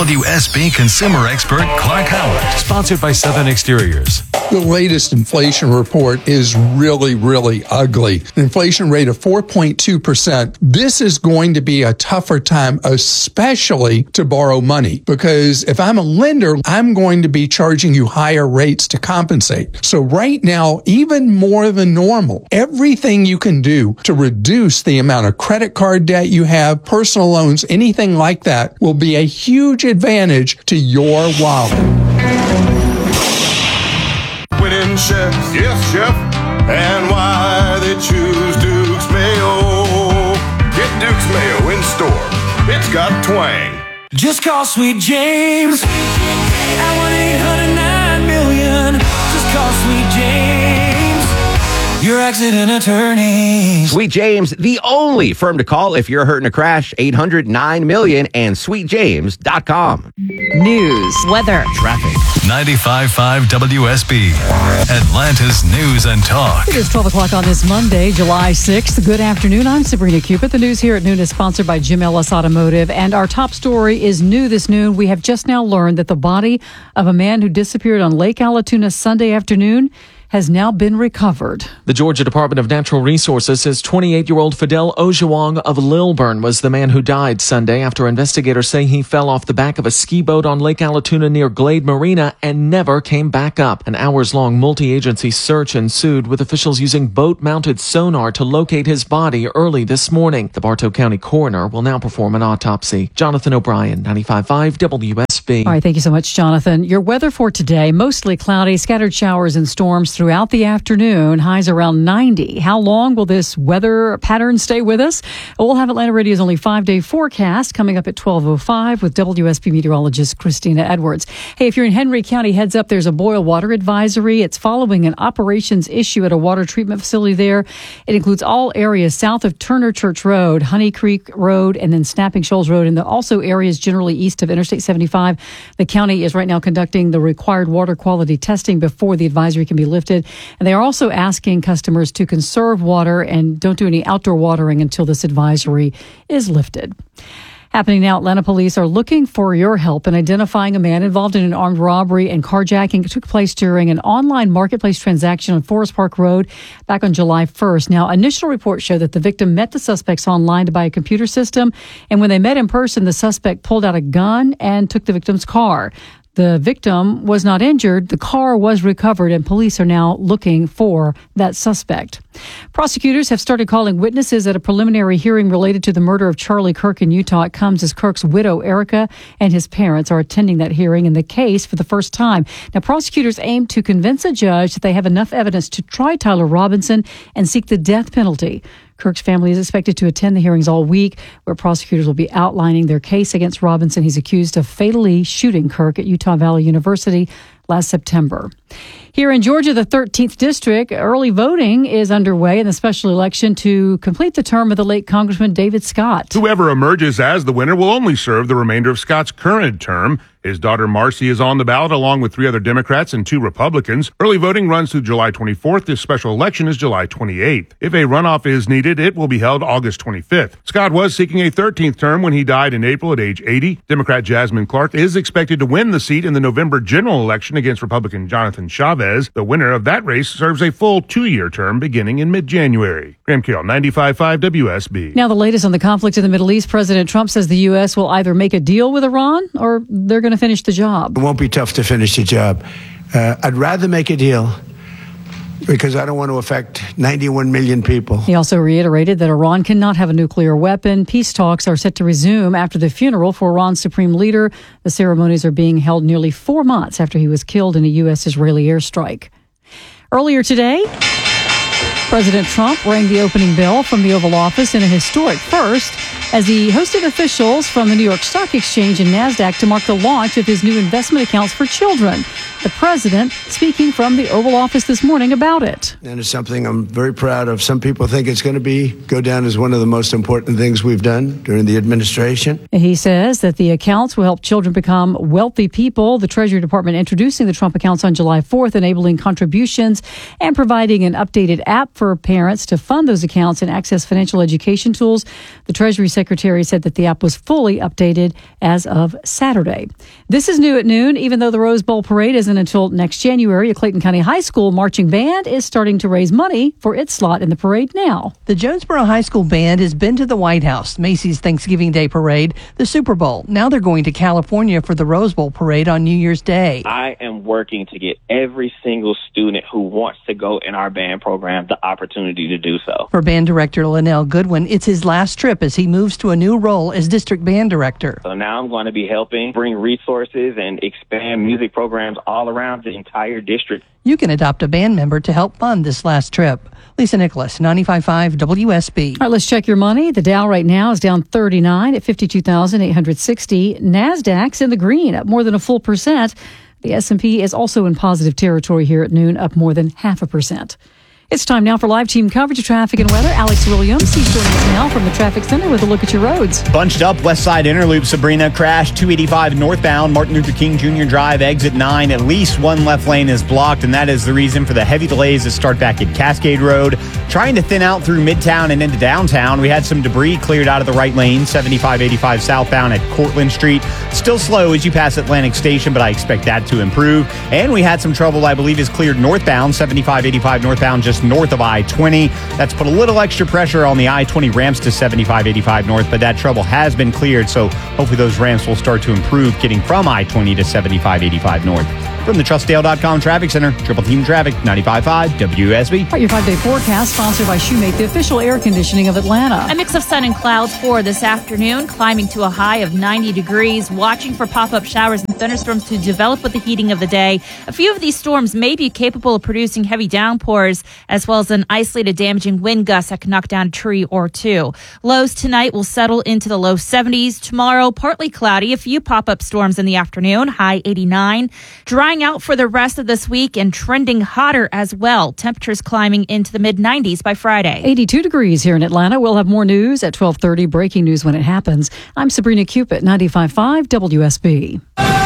WSB consumer expert Clark Howard. Sponsored by Southern Exteriors. The latest inflation report is really, really ugly. An inflation rate of 4.2%. This is going to be a tougher time, especially to borrow money, because if I'm a lender, I'm going to be charging you higher rates to compensate. So right now, even more than normal, everything you can do to reduce the amount of credit card debt you have, personal loans, anything like that will be a huge advantage to your wallet. Winning chefs, yes, chef, and why they choose Duke's Mayo. Get Duke's Mayo in store. It's got twang. Just call Sweet James at 1-800-9-million. Just call Sweet James, your accident attorney. Sweet James, the only firm to call if you're hurt in a crash. 800-9-million and sweetjames.com. News, weather, Traffic. 95.5 WSB. Atlanta's News and Talk. It is 12 o'clock on this Monday, July 6th. Good afternoon. I'm Sabrina Cupid. The news here at noon is sponsored by Jim Ellis Automotive. And our top story is new this noon. We have just now learned that the body of a man who disappeared on Lake Allatoona Sunday afternoon has now been recovered. The Georgia Department of Natural Resources says 28-year-old Fidel Ojewong of Lilburn was the man who died Sunday after investigators say he fell off the back of a ski boat on Lake Allatoona near Glade Marina and never came back up. An hours-long multi-agency search ensued, with officials using boat-mounted sonar to locate his body early this morning. The Bartow County coroner will now perform an autopsy. Jonathan O'Brien, 95.5 WSB. All right, thank you so much, Jonathan. Your weather for today, mostly cloudy, scattered showers and storms throughout the afternoon, highs around 90. How long will this weather pattern stay with us? We'll have Atlanta Radio's only 5-day forecast coming up at 12:05 with WSB meteorologist Christina Edwards. Hey, if you're in Henry County, heads up, there's a boil water advisory. It's following an operations issue at a water treatment facility there. It includes all areas south of Turner Church Road, Honey Creek Road, and then Snapping Shoals Road, and also areas generally east of Interstate 75. The county is right now conducting the required water quality testing before the advisory can be lifted. And they are also asking customers to conserve water and don't do any outdoor watering until this advisory is lifted. Happening now, Atlanta police are looking for your help in identifying a man involved in an armed robbery and carjacking. It took place during an online marketplace transaction on Forest Park Road back on July 1st. Now, initial reports show that the victim met the suspects online to buy a computer system. And when they met in person, the suspect pulled out a gun and took the victim's car. The victim was not injured. The car was recovered, and police are now looking for that suspect. Prosecutors have started calling witnesses at a preliminary hearing related to the murder of Charlie Kirk in Utah. It comes as Kirk's widow, Erica, and his parents are attending that hearing in the case for the first time. Now, prosecutors aim to convince a judge that they have enough evidence to try Tyler Robinson and seek the death penalty. Kirk's family is expected to attend the hearings all week, where prosecutors will be outlining their case against Robinson. He's accused of fatally shooting Kirk at Utah Valley University last September. Here in Georgia, the 13th District, early voting is underway in the special election to complete the term of the late Congressman David Scott. Whoever emerges as the winner will only serve the remainder of Scott's current term. His daughter Marcy is on the ballot along with 3 other Democrats and 2 Republicans. Early voting runs through July 24th. This special election is July 28th. If a runoff is needed, it will be held August 25th. Scott was seeking a 13th term when he died in April at age 80. Democrat Jasmine Clark is expected to win the seat in the November general election against Republican Jonathan Chavez. The winner of that race serves a full 2-year term beginning in mid-January. Graham Carroll, 95.5 WSB. Now the latest on the conflict in the Middle East. President Trump says the U.S. will either make a deal with Iran or they're going to finish the job. It won't be tough to finish the job. I'd rather make a deal because I don't want to affect 91 million people. He also reiterated that Iran cannot have a nuclear weapon. Peace talks are set to resume after the funeral for Iran's supreme leader. The ceremonies are being held nearly 4 months after he was killed in a U.S.-Israeli airstrike. Earlier today, President Trump rang the opening bell from the Oval Office in a historic first as he hosted officials from the New York Stock Exchange and NASDAQ to mark the launch of his new investment accounts for children. The president speaking from the Oval Office this morning about it. And it's something I'm very proud of. Some people think it's going to go down as one of the most important things we've done during the administration. He says that the accounts will help children become wealthy people. The Treasury Department introducing the Trump accounts on July 4th, enabling contributions and providing an updated app for parents to fund those accounts and access financial education tools. The Treasury Secretary said that the app was fully updated as of Saturday. This is new at noon. Even though the Rose Bowl parade isn't until next January, a Clayton County High School marching band is starting to raise money for its slot in the parade now. The Jonesboro High School band has been to the White House, Macy's Thanksgiving Day parade, the Super Bowl. Now they're going to California for the Rose Bowl parade on New Year's Day. I am working to get every single student who wants to go in our band program the opportunity to do so. For band director Linnell Goodwin, it's his last trip as he moves to a new role as district band director. So now I'm going to be helping bring resources and expand music programs all around the entire district. You can adopt a band member to help fund this last trip. Lisa Nicholas, 95.5 WSB. All right, let's check your money. The Dow right now is down 39 at 52,860. NASDAQ's in the green, up more than a full percent. The S&P is also in positive territory here at noon, up more than 0.5%. It's time now for live team coverage of traffic and weather. Alex Williams, he's joining us now from the traffic center with a look at your roads. Bunched up West Side Interloop, Sabrina, crash 285 northbound, Martin Luther King Jr. Drive, exit 9. At least one left lane is blocked, and that is the reason for the heavy delays that start back at Cascade Road. Trying to thin out through Midtown and into downtown. We had some debris cleared out of the right lane, 7585 southbound at Cortlandt Street. Still slow as you pass Atlantic Station, but I expect that to improve. And we had some trouble, I believe, is cleared northbound, 7585 northbound, just north of I-20. That's put a little extra pressure on the I-20 ramps to 7585 north, but that trouble has been cleared, so hopefully those ramps will start to improve getting from I-20 to 7585 north. From the Trustdale.com Traffic Center, Triple Team Traffic, 95.5 WSB. All right, your 5-day forecast sponsored by Shoemate, the official air conditioning of Atlanta. A mix of sun and clouds for this afternoon, climbing to a high of 90 degrees, watching for pop-up showers and thunderstorms to develop with the heating of the day. A few of these storms may be capable of producing heavy downpours, as well as an isolated damaging wind gust that can knock down a tree or two. Lows tonight will settle into the low 70s. Tomorrow, partly cloudy, a few pop-up storms in the afternoon, high 89. Drying out for the rest of this week and trending hotter as well. Temperatures climbing into the mid-90s by Friday. 82 degrees here in Atlanta. We'll have more news at 12:30. Breaking news when it happens. I'm Sabrina Cupid, 95.5 WSB.